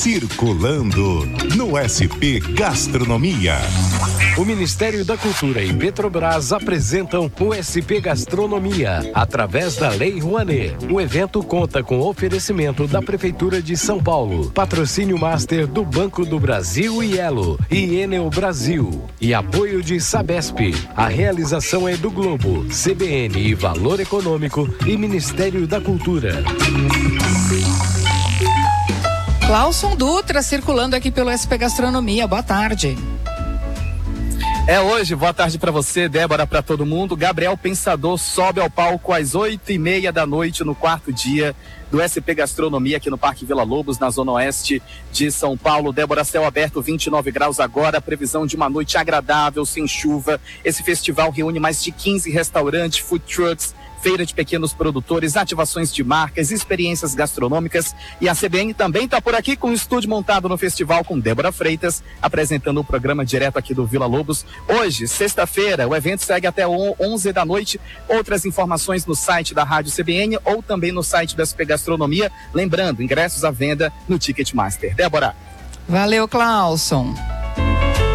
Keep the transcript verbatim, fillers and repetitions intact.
Circulando no S P Gastronomia. O Ministério da Cultura e Petrobras apresentam o S P Gastronomia, através da Lei Rouanet. O evento conta com oferecimento da Prefeitura de São Paulo, patrocínio master do Banco do Brasil e Elo e Enel Brasil, e apoio de Sabesp. A realização é do Globo, C B N e Valor Econômico e Ministério da Cultura. Clauson Dutra circulando aqui pelo S P Gastronomia. Boa tarde. É hoje, boa tarde para você, Débora, para todo mundo. Gabriel Pensador sobe ao palco às oito e meia da noite no quarto dia do S P Gastronomia aqui no Parque Vila Lobos, na zona oeste de São Paulo. Débora, céu aberto, vinte e nove graus agora, previsão de uma noite agradável, sem chuva. Esse festival reúne mais de quinze restaurantes, food trucks, feira de pequenos produtores, ativações de marcas, experiências gastronômicas, e a C B N também está por aqui com um estúdio montado no festival com Débora Freitas, apresentando o programa direto aqui do Vila Lobos. Hoje, sexta-feira, o evento segue até onze da noite. Outras informações no site da Rádio C B N ou também no site da S P Gastronomia. Lembrando, ingressos à venda no Ticketmaster. Débora. Valeu, Clauson.